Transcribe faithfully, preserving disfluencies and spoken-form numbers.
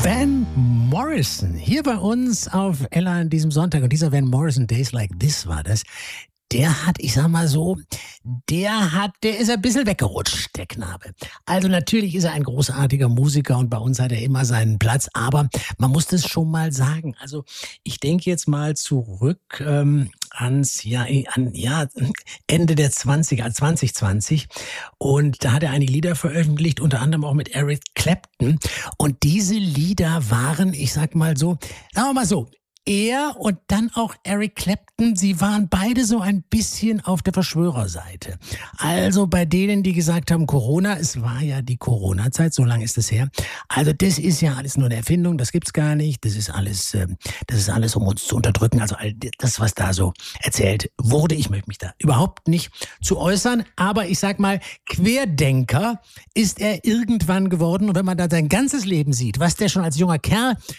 Van Morrison, hier bei uns auf Ella an diesem Sonntag. Und dieser Van Morrison, Days Like This war das. Der hat, ich sag mal so, der hat, der ist ein bisschen weggerutscht, der Knabe. Also natürlich ist er ein großartiger Musiker und bei uns hat er immer seinen Platz, aber man muss das schon mal sagen. Also ich denke jetzt mal zurück ähm, ans Jahr, an, ja, Ende der zwanziger, zwanzig zwanzig, und da hat er einige Lieder veröffentlicht, unter anderem auch mit Eric Clapton, und diese Lieder waren, ich sag mal so, sagen wir mal so, er und dann auch Eric Clapton, sie waren beide so ein bisschen auf der Verschwörerseite. Also bei denen, die gesagt haben, Corona, es war ja die Corona-Zeit, so lange ist es her. Also das ist ja alles nur eine Erfindung, das gibt's gar nicht. Das ist alles, äh, das ist alles, um uns zu unterdrücken. Also all das, was da so erzählt wurde, ich möchte mich da überhaupt nicht zu äußern. Aber ich sag mal, Querdenker ist er irgendwann geworden. Und wenn man da sein ganzes Leben sieht, was der schon als junger Kerl